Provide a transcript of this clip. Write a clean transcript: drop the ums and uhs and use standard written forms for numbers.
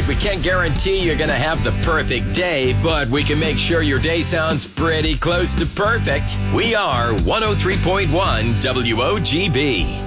We can't guarantee you're going to have the perfect day, but we can make sure your day sounds pretty close to perfect. We are 103.1 WOGB.